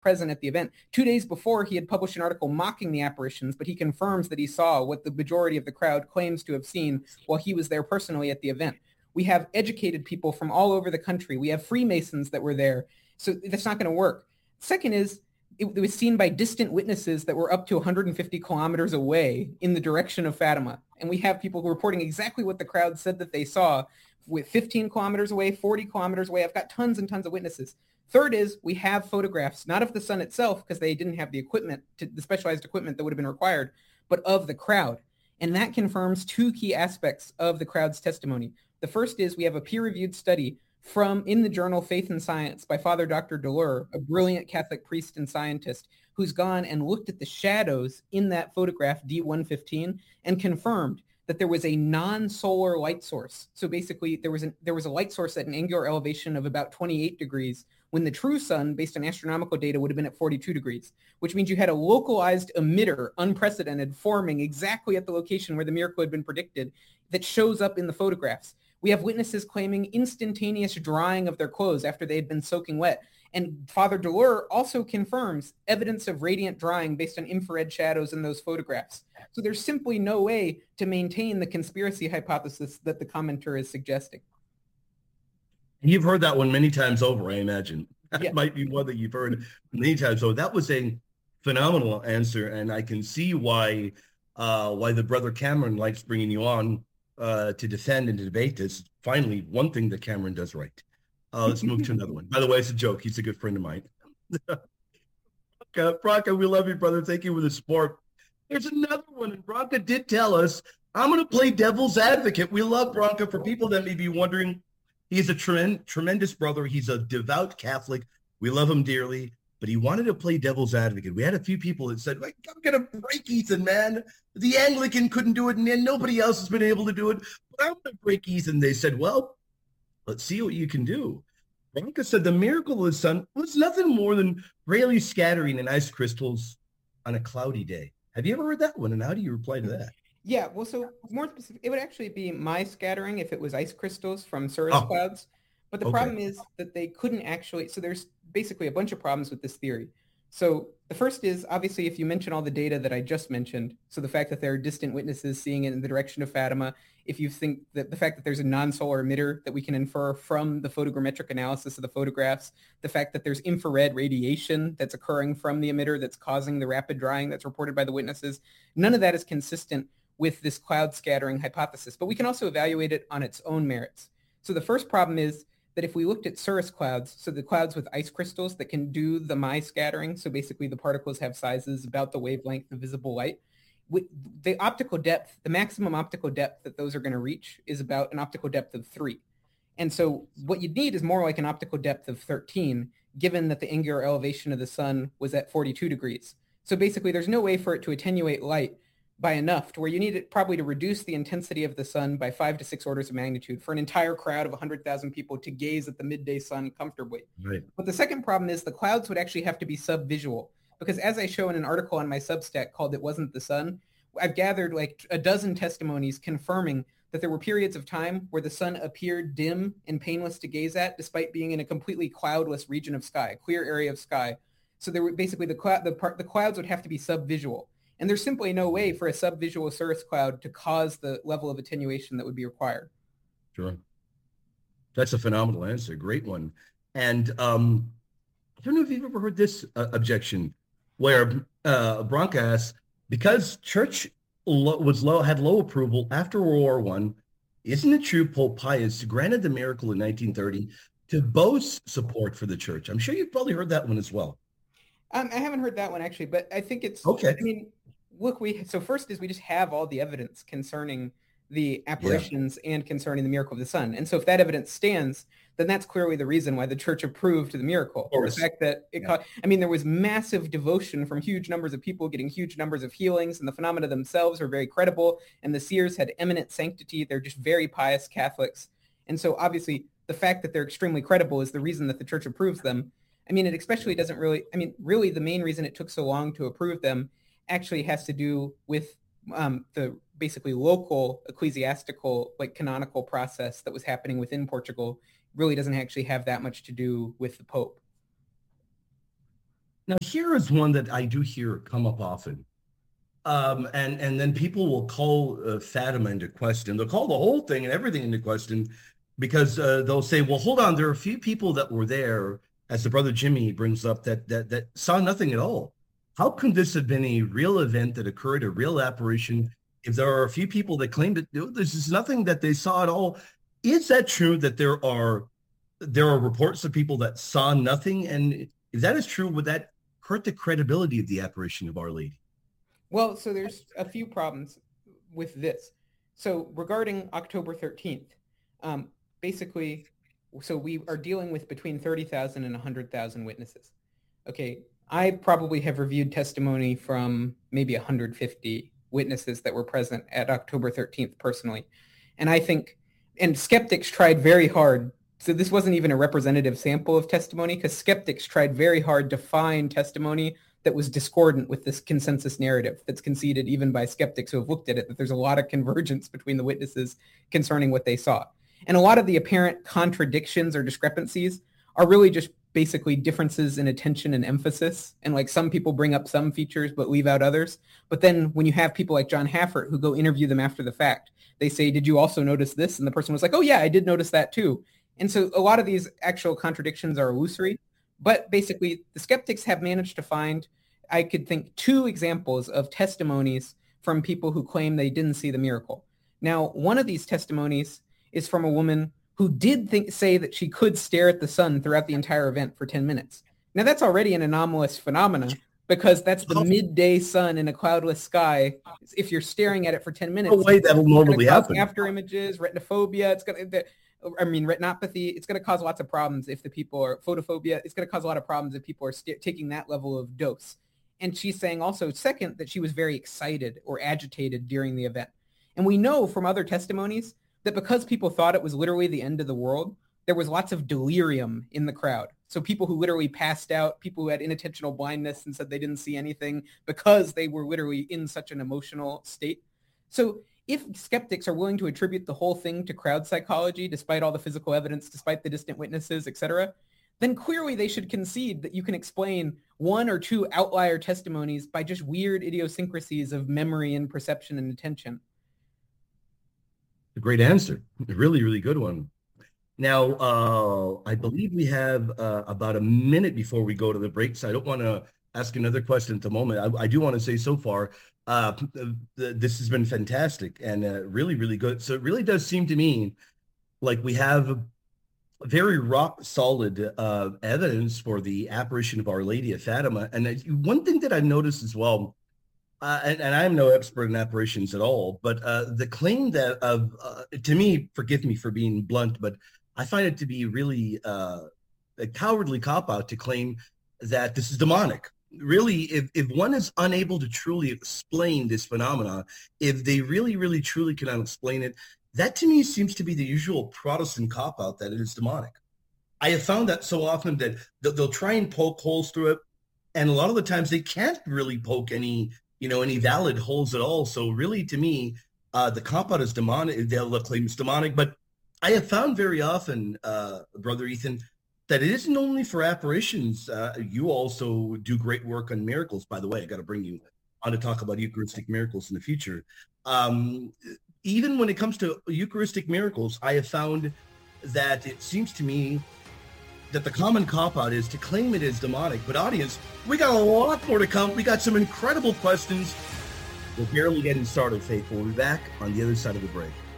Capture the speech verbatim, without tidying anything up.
present at the event. Two days before, he had published an article mocking the apparitions, but he confirms that he saw what the majority of the crowd claims to have seen while he was there personally at the event. We have educated people from all over the country. We have Freemasons that were there. So that's not going to work. Second is, it, it was seen by distant witnesses that were up to one hundred fifty kilometers away in the direction of Fatima. And we have people reporting exactly what the crowd said that they saw with fifteen kilometers away, forty kilometers away. I've got tons and tons of witnesses. Third is we have photographs, not of the sun itself, because they didn't have the equipment, to, the specialized equipment that would have been required, but of the crowd. And that confirms two key aspects of the crowd's testimony. The first is we have a peer-reviewed study from in the journal Faith and Science by Father Doctor Deleur, a brilliant Catholic priest and scientist who's gone and looked at the shadows in that photograph D one fifteen and confirmed that there was a non-solar light source. So basically there was, an, there was a light source at an angular elevation of about twenty-eight degrees when the true sun, based on astronomical data, would have been at forty-two degrees, which means you had a localized emitter, unprecedented, forming exactly at the location where the miracle had been predicted that shows up in the photographs. We have witnesses claiming instantaneous drying of their clothes after they had been soaking wet. And Father Deleur also confirms evidence of radiant drying based on infrared shadows in those photographs. So there's simply no way to maintain the conspiracy hypothesis that the commenter is suggesting. You've heard that one many times over, I imagine. That Yeah. might be one that you've heard many times over. That was a phenomenal answer, and I can see why uh, why the brother Cameron likes bringing you on uh, to defend and to debate this. Finally, one thing that Cameron does right. Uh, let's move to another one. By the way, it's a joke. He's a good friend of mine. Bronca, Bronca, we love you, brother. Thank you for the support. There's another one, and Bronca did tell us, I'm going to play devil's advocate. We love Bronca. For people that may be wondering, he's a trem- tremendous brother. He's a devout Catholic. We love him dearly, but he wanted to play devil's advocate. We had a few people that said, like, I'm going to break Ethan, man. The Anglican couldn't do it, and nobody else has been able to do it. But I'm going to break Ethan. They said, well, let's see what you can do. Bronca said the miracle of the sun was nothing more than Rayleigh scattering in ice crystals on a cloudy day. Have you ever heard that one? And how do you reply to that? Yeah, well, so more specific, it would actually be my scattering if it was ice crystals from cirrus Oh, clouds. But the okay. problem is that they couldn't actually, so there's basically a bunch of problems with this theory. So the first is, obviously, if you mention all the data that I just mentioned, so the fact that there are distant witnesses seeing it in the direction of Fatima, if you think that the fact that there's a non-solar emitter that we can infer from the photogrammetric analysis of the photographs, the fact that there's infrared radiation that's occurring from the emitter that's causing the rapid drying that's reported by the witnesses, none of that is consistent with this cloud scattering hypothesis. But we can also evaluate it on its own merits. So the first problem is that if we looked at cirrus clouds, so the clouds with ice crystals that can do the M I scattering, so basically the particles have sizes about the wavelength of visible light, with the optical depth, the maximum optical depth that those are going to reach is about an optical depth of three. And so what you'd need is more like an optical depth of thirteen, given that the angular elevation of the sun was at forty-two degrees. So basically there's no way for it to attenuate light by enough to where you need it probably to reduce the intensity of the sun by five to six orders of magnitude for an entire crowd of one hundred thousand people to gaze at the midday sun comfortably. Right. But the second problem is the clouds would actually have to be subvisual, because as I show in an article on my Substack called It Wasn't the Sun, I've gathered like a dozen testimonies confirming that there were periods of time where the sun appeared dim and painless to gaze at, despite being in a completely cloudless region of sky, a clear area of sky. So there were basically the, cl- the, part, the clouds would have to be subvisual. And there's simply no way for a subvisual cirrus cloud to cause the level of attenuation that would be required. Sure. That's a phenomenal answer. Great one. And um, I don't know if you've ever heard this uh, objection where uh, Bronca asks, because church lo- was low, had low approval after World War One, isn't it true Pope Pius granted the miracle in nineteen thirty to boast support for the church? I'm sure you've probably heard that one as well. Um, I haven't heard that one actually, but I think it's, okay. I mean, look, we, so first is we just have all the evidence concerning the apparitions yeah. and concerning the miracle of the sun. And so if that evidence stands, then that's clearly the reason why the church approved the miracle. The fact that it, yeah. I mean, there was massive devotion from huge numbers of people getting huge numbers of healings, and the phenomena themselves are very credible. And the seers had eminent sanctity. They're just very pious Catholics. And so obviously the fact that they're extremely credible is the reason that the church approves them. I mean, it especially doesn't really, I mean, really the main reason it took so long to approve them actually has to do with um, the basically local ecclesiastical, like canonical process that was happening within Portugal. Really doesn't actually have that much to do with the Pope. Now, here is one that I do hear come up often. Um, and, and then people will call uh, Fatima into question. They'll call the whole thing and everything into question because uh, they'll say, well, hold on, there are a few people that were there, as the brother Jimmy brings up, that, that, that saw nothing at all. How can this have been a real event that occurred, a real apparition, if there are a few people that claim that no, this is nothing that they saw at all? Is that true that there are there are reports of people that saw nothing? And if that is true, would that hurt the credibility of the apparition of Our Lady? Well, so there's a few problems with this. So regarding October thirteenth, um, basically, so we are dealing with between thirty thousand and one hundred thousand witnesses. Okay, I probably have reviewed testimony from maybe one hundred fifty witnesses that were present at October thirteenth personally. And I think, and skeptics tried very hard. So this wasn't even a representative sample of testimony because skeptics tried very hard to find testimony that was discordant with this consensus narrative that's conceded even by skeptics who have looked at it, that there's a lot of convergence between the witnesses concerning what they saw. And a lot of the apparent contradictions or discrepancies are really just basically differences in attention and emphasis. And like some people bring up some features but leave out others. But then when you have people like John Haffert who go interview them after the fact, they say, did you also notice this? And the person was like, oh yeah, I did notice that too. And so a lot of these actual contradictions are illusory. But basically, the skeptics have managed to find, I could think, two examples of testimonies from people who claim they didn't see the miracle. Now, one of these testimonies is from a woman who did think, say that she could stare at the sun throughout the entire event for ten minutes. Now, that's already an anomalous phenomenon because that's the midday sun in a cloudless sky. If you're staring at it for ten minutes, no way that'll normally happen. After images, retinophobia, it's going to... I mean, retinopathy, it's going to cause lots of problems if the people are photophobia. It's going to cause a lot of problems if people are st- taking that level of dose. And she's saying also, second, that she was very excited or agitated during the event. And we know from other testimonies that because people thought it was literally the end of the world, there was lots of delirium in the crowd. So people who literally passed out, people who had inattentional blindness and said they didn't see anything because they were literally in such an emotional state. So if skeptics are willing to attribute the whole thing to crowd psychology, despite all the physical evidence, despite the distant witnesses, et cetera, then clearly they should concede that you can explain one or two outlier testimonies by just weird idiosyncrasies of memory and perception and attention. A great answer. A really, really good one. Now, uh, I believe we have uh, about a minute before we go to the break, so I don't want to ask another question at the moment. I, I do want to say so far, uh, this has been fantastic and uh, really, really good. So it really does seem to me like we have very rock solid uh, evidence for the apparition of Our Lady of Fatima. And uh, one thing that I've noticed as well, uh, and, and I'm no expert in apparitions at all, but uh, the claim that of, uh, to me, forgive me for being blunt, but I find it to be really uh, a cowardly cop-out to claim that this is demonic. Really, if, if one is unable to truly explain this phenomena, if they really, really, truly cannot explain it, that to me seems to be the usual Protestant cop-out that it is demonic. I have found that so often that they'll, they'll try and poke holes through it, and a lot of the times they can't really poke any, you know, any valid holes at all. So really, to me, uh, the cop-out is demonic. They'll claim it's demonic, but I have found very often, uh, Brother Ethan, that it isn't only for apparitions. Uh, you also do great work on miracles. By the way, I got to bring you on to talk about Eucharistic miracles in the future. Um, even when it comes to Eucharistic miracles, I have found that it seems to me that the common cop-out is to claim it is demonic. But audience, we got a lot more to come. We got some incredible questions. We're barely getting started, Faith. We'll be back on the other side of the break.